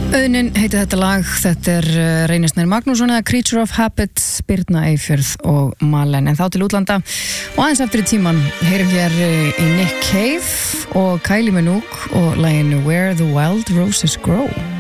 Auðnin heitir þetta lag, þetta Reynir Snær Magnússon eða Creature of Habit, Birna Eyfjörð og Malen, en þá til útlanda og aðeins eftir í tíman heyrum hér í Nick Cave og Kylie Minogue og laginu Where the Wild Roses Grow.